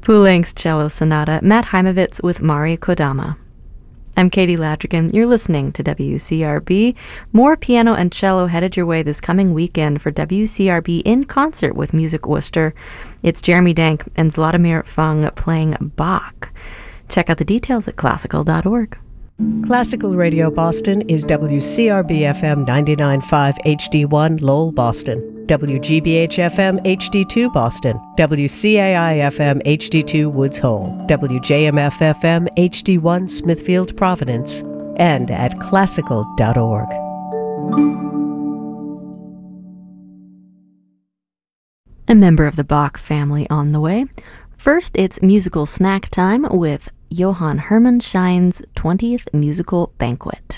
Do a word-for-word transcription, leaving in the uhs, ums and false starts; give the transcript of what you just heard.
Poulenc's Cello Sonata, Matt Heimovitz with Mari Kodama. I'm Katie Ladrigan. You're listening to W C R B. More piano and cello headed your way this coming weekend for W C R B in concert with Music Worcester. It's Jeremy Dank and Zlatomir Fung playing Bach. Check out the details at classical dot org. Classical Radio Boston is W C R B F M ninety-nine point five H D one Lowell, Boston, W G B H F M H D two Boston, W C A I F M H D two Woods Hole, W J M F F M H D one Smithfield, Providence, and at classical dot org. A member of the Bach family on the way. First, it's musical snack time with Johann Hermann Schein's twentieth Musical Banquet.